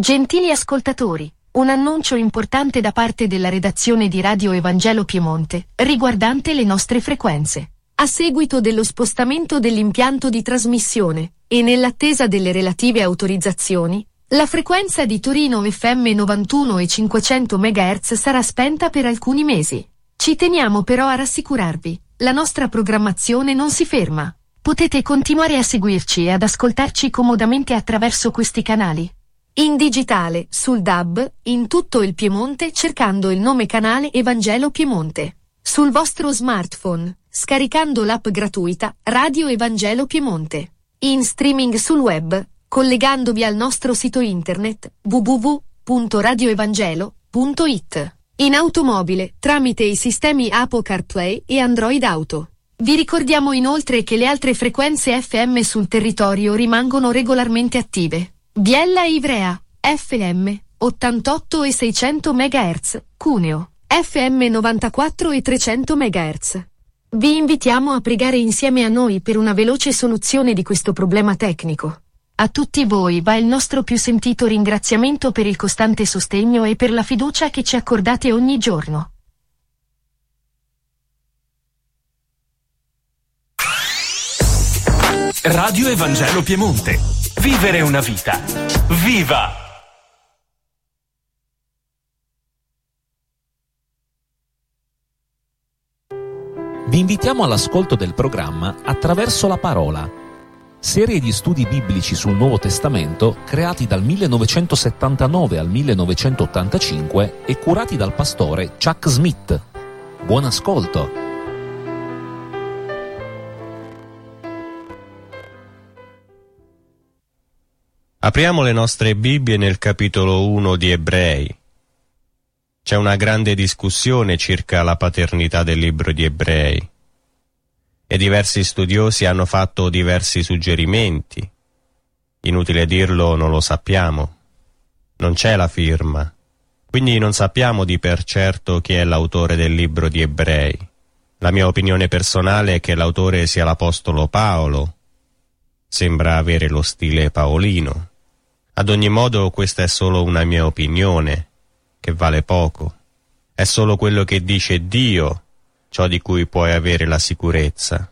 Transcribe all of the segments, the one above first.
Gentili ascoltatori, un annuncio importante da parte della redazione di Radio Evangelo Piemonte, riguardante le nostre frequenze. A seguito dello spostamento dell'impianto di trasmissione, e nell'attesa delle relative autorizzazioni, la frequenza di Torino FM 91 e 500 MHz sarà spenta per alcuni mesi. Ci teniamo però a rassicurarvi, la nostra programmazione non si ferma. Potete continuare a seguirci e ad ascoltarci comodamente attraverso questi canali. In digitale, sul DAB, in tutto il Piemonte cercando il nome canale Evangelo Piemonte. Sul vostro smartphone, scaricando l'app gratuita Radio Evangelo Piemonte. In streaming sul web, collegandovi al nostro sito internet www.radioevangelo.it. In automobile, tramite i sistemi Apple CarPlay e Android Auto. Vi ricordiamo inoltre che le altre frequenze FM sul territorio rimangono regolarmente attive. Biella e Ivrea, FM, 88 e 600 MHz, Cuneo, FM 94 e 300 MHz. Vi invitiamo a pregare insieme a noi per una veloce soluzione di questo problema tecnico. A tutti voi va il nostro più sentito ringraziamento per il costante sostegno e per la fiducia che ci accordate ogni giorno. Radio Evangelo Piemonte. Vivere una vita. Viva! Vi invitiamo all'ascolto del programma Attraverso la Parola, serie di studi biblici sul Nuovo Testamento creati dal 1979 al 1985 e curati dal pastore Chuck Smith. Buon ascolto! Apriamo le nostre Bibbie nel capitolo 1 di Ebrei. C'è una grande discussione circa la paternità del libro di Ebrei e diversi studiosi hanno fatto diversi suggerimenti. Inutile dirlo, non lo sappiamo. Non c'è la firma, quindi non sappiamo di per certo chi è l'autore del libro di Ebrei. La mia opinione personale è che l'autore sia l'apostolo Paolo. Sembra avere lo stile paolino. Ad ogni modo questa è solo una mia opinione, che vale poco. È solo quello che dice Dio, ciò di cui puoi avere la sicurezza.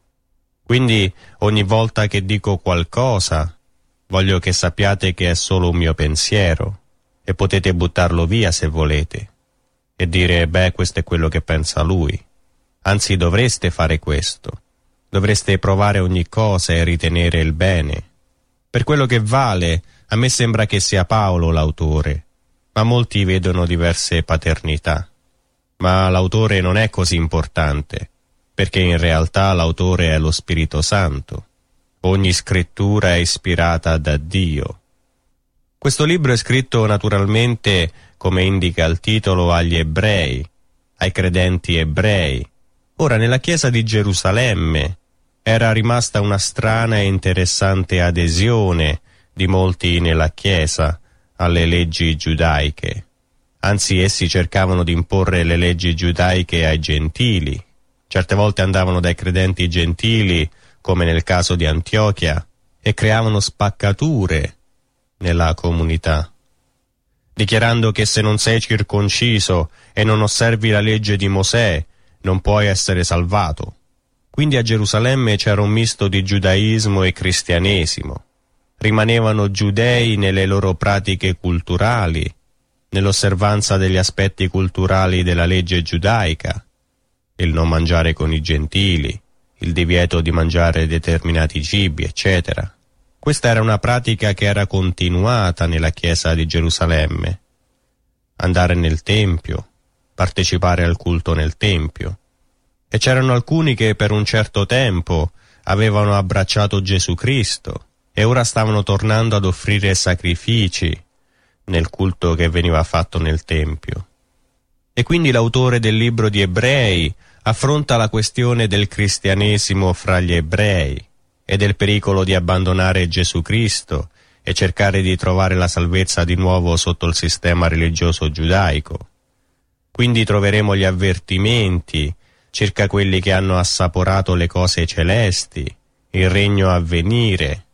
Quindi ogni volta che dico qualcosa, voglio che sappiate che è solo un mio pensiero, e potete buttarlo via se volete, e dire, questo è quello che pensa lui. Anzi, dovreste fare questo. Dovreste provare ogni cosa e ritenere il bene. Per quello che vale, a me sembra che sia Paolo l'autore, ma molti vedono diverse paternità. Ma l'autore non è così importante, perché in realtà l'autore è lo Spirito Santo. Ogni scrittura è ispirata da Dio. Questo libro è scritto naturalmente, come indica il titolo, agli ebrei, ai credenti ebrei. Ora, nella chiesa di Gerusalemme era rimasta una strana e interessante adesione di molti nella chiesa alle leggi giudaiche. Anzi, essi cercavano di imporre le leggi giudaiche ai gentili. Certe volte andavano dai credenti gentili, come nel caso di Antiochia, e creavano spaccature nella comunità, dichiarando che se non sei circonciso e non osservi la legge di Mosè, non puoi essere salvato. Quindi a Gerusalemme c'era un misto di giudaismo e cristianesimo. Rimanevano giudei nelle loro pratiche culturali, nell'osservanza degli aspetti culturali della legge giudaica, il non mangiare con i gentili, il divieto di mangiare determinati cibi, eccetera. Questa era una pratica che era continuata nella chiesa di Gerusalemme. Andare nel tempio, partecipare al culto nel tempio. E c'erano alcuni che per un certo tempo avevano abbracciato Gesù Cristo e ora stavano tornando ad offrire sacrifici nel culto che veniva fatto nel tempio. E quindi l'autore del libro di Ebrei affronta la questione del cristianesimo fra gli ebrei e del pericolo di abbandonare Gesù Cristo e cercare di trovare la salvezza di nuovo sotto il sistema religioso giudaico. Quindi troveremo gli avvertimenti circa quelli che hanno assaporato le cose celesti, il regno a venire,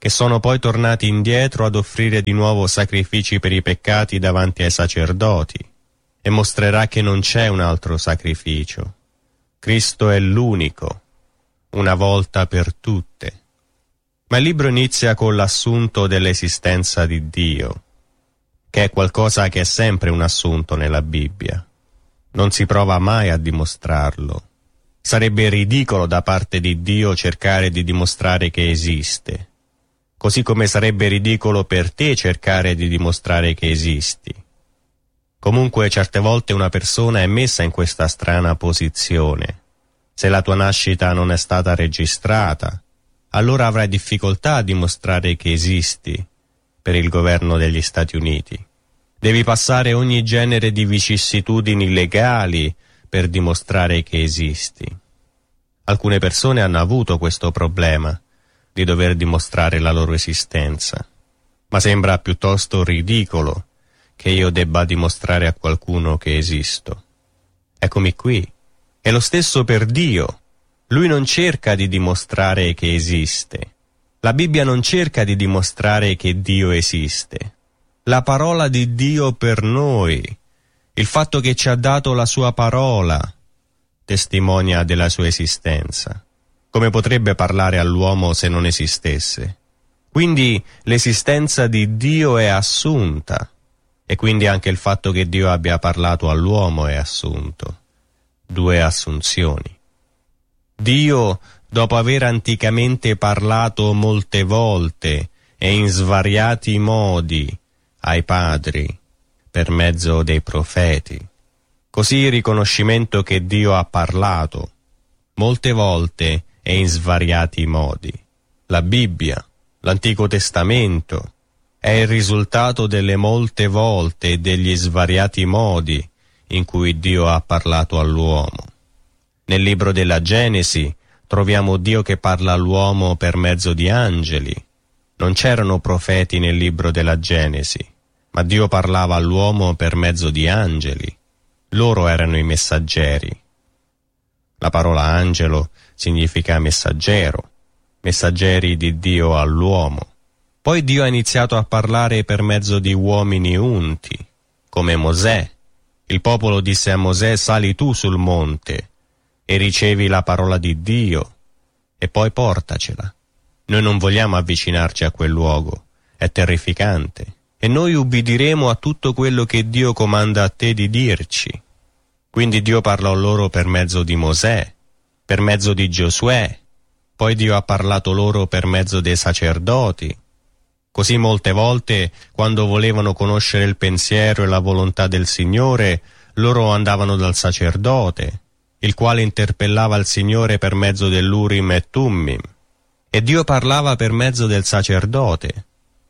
che sono poi tornati indietro ad offrire di nuovo sacrifici per i peccati davanti ai sacerdoti, e mostrerà che non c'è un altro sacrificio. Cristo è l'unico, una volta per tutte. Ma il libro inizia con l'assunto dell'esistenza di Dio, che è qualcosa che è sempre un assunto nella Bibbia. Non si prova mai a dimostrarlo. Sarebbe ridicolo da parte di Dio cercare di dimostrare che esiste, così come sarebbe ridicolo per te cercare di dimostrare che esisti. Comunque certe volte una persona è messa in questa strana posizione. Se la tua nascita non è stata registrata, allora avrai difficoltà a dimostrare che esisti per il governo degli Stati Uniti. Devi passare ogni genere di vicissitudini legali per dimostrare che esisti. Alcune persone hanno avuto questo problema di dover dimostrare la loro esistenza, ma sembra piuttosto ridicolo che io debba dimostrare a qualcuno che esisto. Eccomi qui. È lo stesso per Dio. Lui non cerca di dimostrare che esiste. La Bibbia non cerca di dimostrare che Dio esiste. La parola di Dio per noi, il fatto che ci ha dato la sua parola, testimonia della sua esistenza. Come potrebbe parlare all'uomo se non esistesse? Quindi l'esistenza di Dio è assunta, e quindi anche il fatto che Dio abbia parlato all'uomo è assunto. Due assunzioni. Dio, dopo aver anticamente parlato molte volte e in svariati modi ai padri per mezzo dei profeti, così il riconoscimento che Dio ha parlato molte volte e in svariati modi. La Bibbia, l'Antico Testamento, è il risultato delle molte volte e degli svariati modi in cui Dio ha parlato all'uomo. Nel libro della Genesi troviamo Dio che parla all'uomo per mezzo di angeli. Non c'erano profeti nel libro della Genesi, ma Dio parlava all'uomo per mezzo di angeli. Loro erano i messaggeri. La parola angelo significa messaggero, messaggeri di Dio all'uomo. Poi Dio ha iniziato a parlare per mezzo di uomini unti, come Mosè. Il popolo disse a Mosè: sali tu sul monte e ricevi la parola di Dio e poi portacela. Noi non vogliamo avvicinarci a quel luogo, è terrificante, e noi ubbidiremo a tutto quello che Dio comanda a te di dirci. Quindi Dio parlò loro per mezzo di Mosè, per mezzo di Giosuè, poi Dio ha parlato loro per mezzo dei sacerdoti. Così molte volte, quando volevano conoscere il pensiero e la volontà del Signore, loro andavano dal sacerdote, il quale interpellava il Signore per mezzo dell'Urim e Tummim, e Dio parlava per mezzo del sacerdote.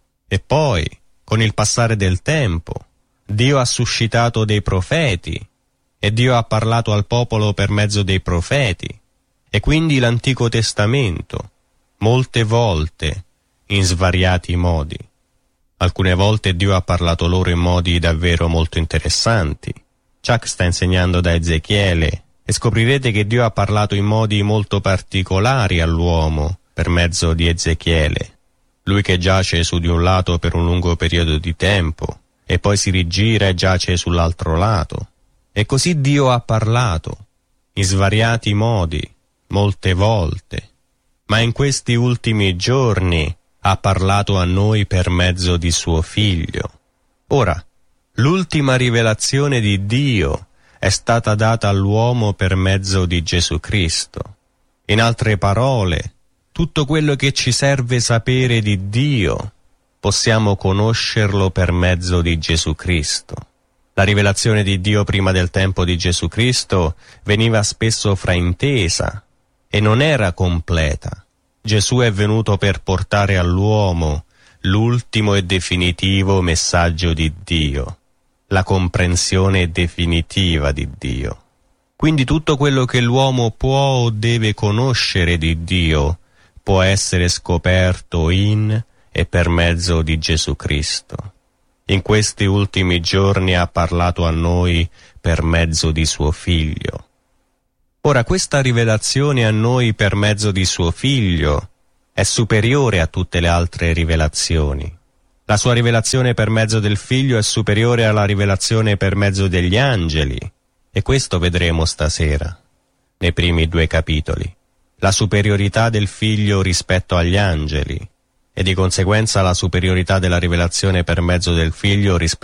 E poi, con il passare del tempo, Dio ha suscitato dei profeti, e Dio ha parlato al popolo per mezzo dei profeti, e quindi l'Antico Testamento, molte volte, in svariati modi. Alcune volte Dio ha parlato loro in modi davvero molto interessanti. Chuck sta insegnando da Ezechiele e scoprirete che Dio ha parlato in modi molto particolari all'uomo per mezzo di Ezechiele. Lui che giace su di un lato per un lungo periodo di tempo e poi si rigira e giace sull'altro lato. E così Dio ha parlato in svariati modi, molte volte. Ma in questi ultimi giorni ha parlato a noi per mezzo di suo Figlio. Ora, l'ultima rivelazione di Dio è stata data all'uomo per mezzo di Gesù Cristo. In altre parole, tutto quello che ci serve sapere di Dio, possiamo conoscerlo per mezzo di Gesù Cristo. La rivelazione di Dio prima del tempo di Gesù Cristo veniva spesso fraintesa e non era completa. Gesù è venuto per portare all'uomo l'ultimo e definitivo messaggio di Dio, la comprensione definitiva di Dio. Quindi tutto quello che l'uomo può o deve conoscere di Dio può essere scoperto in e per mezzo di Gesù Cristo. In questi ultimi giorni ha parlato a noi per mezzo di suo Figlio. Ora, questa rivelazione a noi per mezzo di suo Figlio è superiore a tutte le altre rivelazioni. La sua rivelazione per mezzo del Figlio è superiore alla rivelazione per mezzo degli angeli, e questo vedremo stasera, nei primi 2 capitoli. La superiorità del Figlio rispetto agli angeli, e di conseguenza la superiorità della rivelazione per mezzo del Figlio rispetto